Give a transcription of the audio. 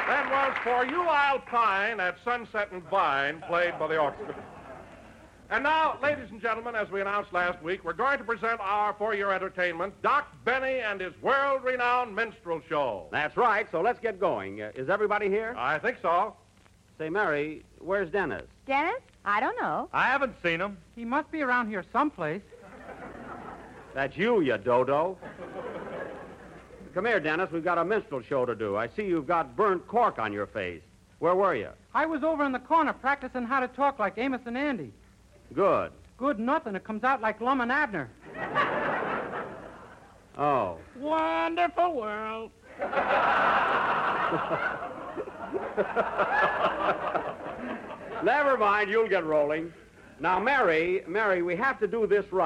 That was For You I'll Pine at Sunset and Vine, played by the orchestra. And now, ladies and gentlemen, as we announced last week, we're going to present for your entertainment, Doc Benny and his world-renowned minstrel show. That's right, so let's get going. Is everybody here? I think so. Say, Mary, where's Dennis? Dennis? I don't know. I haven't seen him. He must be around here someplace. That's you dodo. Come here, Dennis. We've got a minstrel show to do. I see you've got burnt cork on your face. Where were you? I was over in the corner practicing how to talk like Amos and Andy. Good. Good nothing. It comes out like Lum and Abner. Oh. Wonderful world. Never mind. You'll get rolling. Now, Mary, we have to do this right.